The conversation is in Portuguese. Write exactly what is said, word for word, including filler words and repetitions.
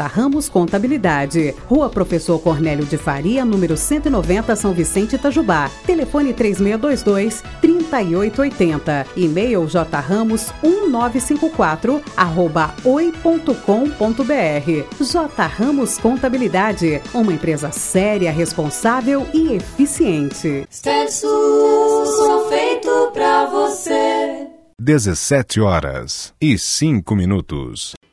J. Ramos Contabilidade. Rua Professor Cornélio de Faria, número cento e noventa, São Vicente, Itajubá. Telefone três seis dois dois, três oito oito zero. E-mail jramos um nove cinco quatro arroba oi ponto com ponto br. J. Ramos Contabilidade, uma empresa séria, responsável e eficiente. Expresso, sou feito pra você. dezessete horas e cinco minutos.